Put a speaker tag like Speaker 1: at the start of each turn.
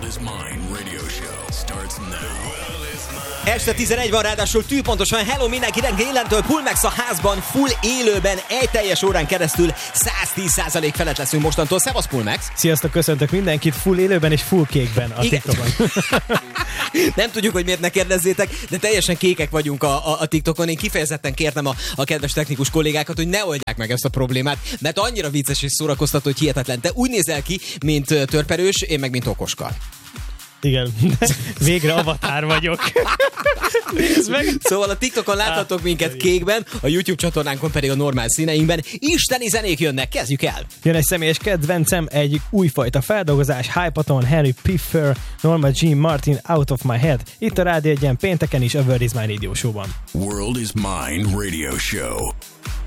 Speaker 1: is Mine radio show starts now.
Speaker 2: Este 11 van, ráadásul tűpontosan hello mindenkinek, Délentől Pulmex a házban, full élőben, egy teljes órán keresztül 110% felett leszünk mostantól. Szevasz Pulmex!
Speaker 3: Sziasztok, köszöntök mindenkit full élőben és full kékben a TikTokon.
Speaker 2: Nem tudjuk, hogy miért ne kérdezzétek, de teljesen kékek vagyunk a TikTokon. Én kifejezetten kértem a kedves technikus kollégákat, hogy ne oldják meg ezt a problémát, mert annyira vicces és szórakoztató, hogy hihetetlen. Te úgy nézel ki, mint törperős, én meg mint okoskar.
Speaker 3: Igen, végre avatár vagyok. Nézd meg!
Speaker 2: Szóval a TikTokon láthatok minket kékben, a YouTube csatornánkon pedig a normál színeinkben. Isteni zenék jönnek, kezdjük el!
Speaker 3: Jön egy személyes kedvencem, egy újfajta feldolgozás, Hypaton, Harry Piffer, Norma Jean Martin, Out of My Head. Itt a Rádió Egyen pénteken is a World is Mine Radio Show-ban.
Speaker 1: World is Mine radio show.